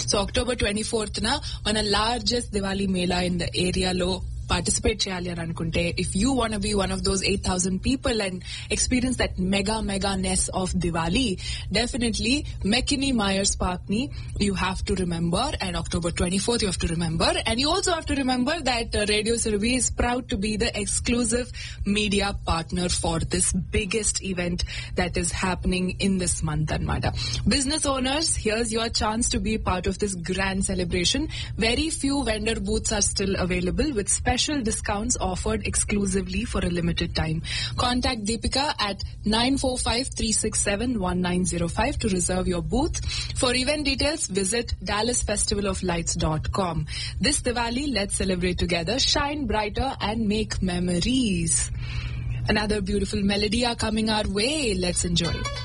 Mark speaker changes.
Speaker 1: So October 24th మన largest Diwali Mela in the ఏరియాలో participate cheyali అని అనుకుంటే, if you want to be one of those 8,000 people and experience that mega-ness of Diwali, definitely McKinney Myers Park ni you have to remember, and October 24th you have to remember, and you also have to remember that Radio Surabhi is proud to be the exclusive media partner for this biggest event that is happening in this month anamata. Business owners, here's your chance to be part of this grand celebration. Very few vendor booths are still available with special discounts offered exclusively for a limited time. Contact Deepika at 945-367-1905 to reserve your booth. For event details, visit dallasfestivaloflights.com. This Diwali, let's celebrate together, shine brighter and make memories. Another beautiful melody are coming our way. Let's enjoy it.